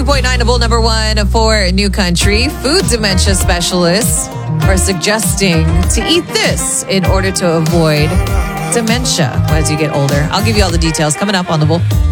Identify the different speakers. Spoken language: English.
Speaker 1: 101.9 Bull, number one for New Country. Food dementia specialists are suggesting to eat this in order to avoid dementia as you get older. I'll give you all the details coming up on the Bull.